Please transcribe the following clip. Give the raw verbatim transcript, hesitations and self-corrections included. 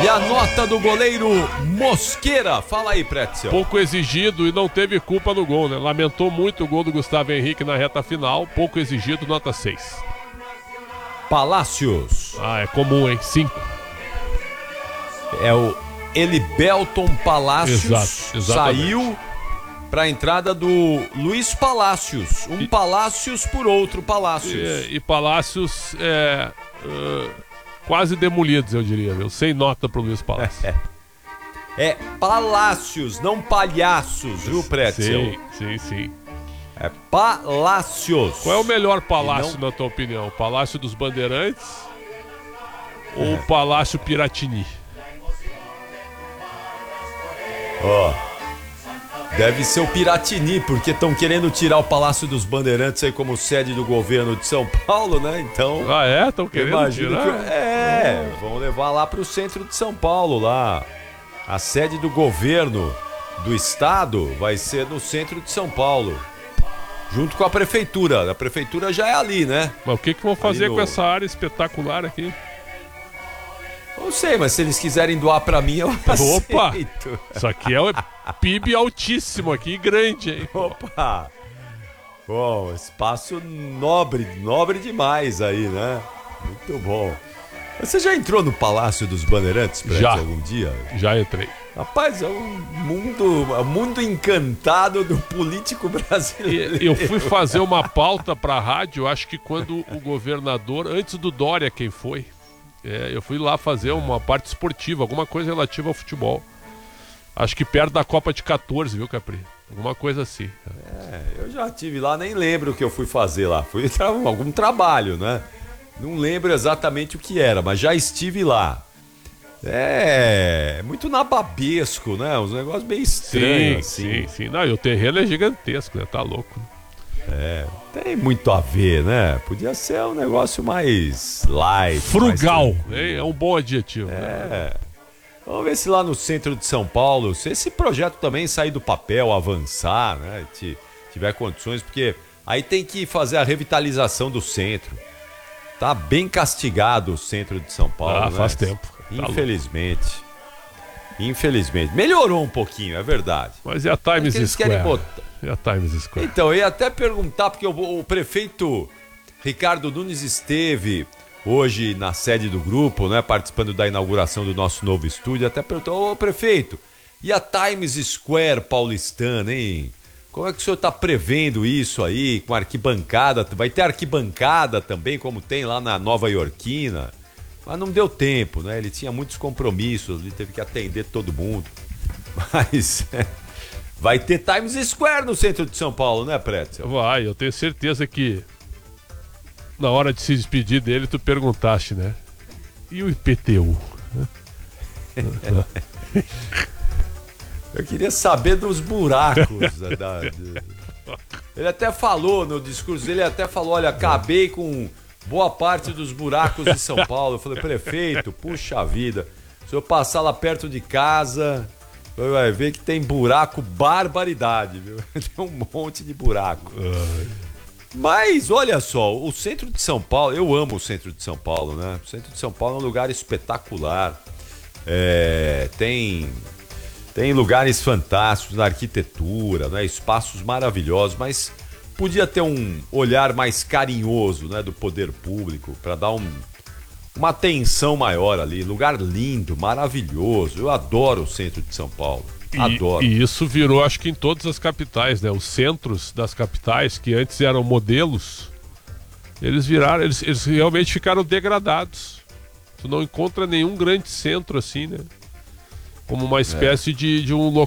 E a nota do goleiro Mosqueira. Fala aí, Pretzel. Pouco exigido e não teve culpa no gol, né? Lamentou muito o gol do Gustavo Henrique na reta final. Pouco exigido, nota seis. Palácios. Ah, é comum, hein? cinco. É o Elibelton Palácios. Exato, exatamente. Saiu para a entrada do Luiz Palácios. Um e, Palácios por outro Palácios. E, e Palácios é, uh, quase demolidos, eu diria, viu? Sem nota pro Luiz Palácios. É, é Palácios, não palhaços, viu, Pretzel? Sim, sim, sim. É Palácios. Qual é o melhor palácio, não... na tua opinião? O Palácio dos Bandeirantes ou é. o Palácio Piratini? Ó... Oh. Deve ser o Piratini, porque estão querendo tirar o Palácio dos Bandeirantes aí como sede do governo de São Paulo, né? Então... Ah, é? Estão querendo tirar? Que... É, vão levar lá para o centro de São Paulo, lá. A sede do governo do estado vai ser no centro de São Paulo. Junto com a prefeitura. A prefeitura já é ali, né? Mas o que que vão fazer no... com essa área espetacular aqui? Não sei, mas se eles quiserem doar pra mim, eu aceito. Opa! Isso aqui é o P I B altíssimo aqui, grande, hein? Opa! Bom, espaço nobre, nobre demais aí, né? Muito bom. Você já entrou no Palácio dos Bandeirantes, Prédio, já. algum dia? Já entrei. Rapaz, é um mundo, um mundo encantado do político brasileiro. Eu fui fazer uma pauta pra rádio, acho que quando o governador, antes do Dória, quem foi... É, eu fui lá fazer uma parte esportiva, alguma coisa relativa ao futebol. Acho que perto da Copa de quatorze, viu, Capri? Alguma coisa assim. É, eu já estive lá, nem lembro o que eu fui fazer lá. Fui tra- algum trabalho, né? Não lembro exatamente o que era, mas já estive lá. É, muito nababesco, né? Uns negócios bem estranhos, sim, assim. Sim, sim. Não, e o terreno é gigantesco, né? Tá louco. É, tem muito a ver, né? Podia ser um negócio mais light. Frugal, mais é um bom adjetivo. É. Né? Vamos ver se lá no centro de São Paulo, se esse projeto também sair do papel, avançar, né? Se tiver condições, porque aí tem que fazer a revitalização do centro. Tá bem castigado o centro de São Paulo, Ah, né? faz tempo. Tá Infelizmente. Louco. Infelizmente. Melhorou um pouquinho, é verdade. Mas e a Times eles Square? Querem botar... E a Times Square? Então, eu ia até perguntar, porque o, o prefeito Ricardo Nunes esteve hoje na sede do grupo, né, participando da inauguração do nosso novo estúdio, até perguntou, ô prefeito, e a Times Square paulistana, hein? Como é que o senhor está prevendo isso aí, com arquibancada? Vai ter arquibancada também, como tem lá na Nova Iorquina? Mas não deu tempo, né? Ele tinha muitos compromissos, ele teve que atender todo mundo. Mas... vai ter Times Square no centro de São Paulo, né, Pretzel? Vai, eu tenho certeza que na hora de se despedir dele, tu perguntaste, né? E o I P T U? Eu queria saber dos buracos. da, da... Ele até falou no discurso dele, ele até falou, olha, acabei com boa parte dos buracos de São Paulo. Eu falei, prefeito, puxa vida, se eu passar lá perto de casa... vai ver que tem buraco, barbaridade, viu? Tem um monte de buraco. Mas, olha só, o centro de São Paulo, eu amo o centro de São Paulo, né? O centro de São Paulo é um lugar espetacular. É, tem, tem lugares fantásticos na arquitetura, né? Espaços maravilhosos, mas podia ter um olhar mais carinhoso, né, do poder público para dar um... uma atenção maior ali, lugar lindo, maravilhoso. Eu adoro o centro de São Paulo. Adoro. E, e isso virou, acho que em todas as capitais, né? Os centros das capitais, que antes eram modelos, eles viraram, eles, eles realmente ficaram degradados. Tu não encontra nenhum grande centro assim, né? Como uma espécie é. de, de um